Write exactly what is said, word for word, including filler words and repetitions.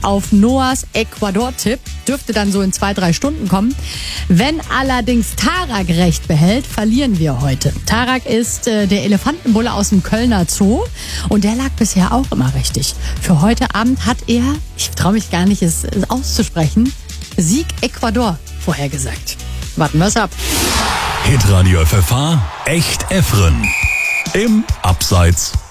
auf Noahs Ecuador-Tipp. Dürfte dann so in zwei, drei Stunden kommen. Wenn allerdings Tarak recht behält, verlieren wir heute. Tarak ist äh, der Elefantenbulle aus dem Kölner Zoo und der lag bisher auch immer richtig. Für heute Abend hat er, ich traue mich gar nicht, es, es auszusprechen, Sieg Ecuador vorhergesagt. Warten wir es ab. Hitradio F F H, echt Efren. Im Abseits.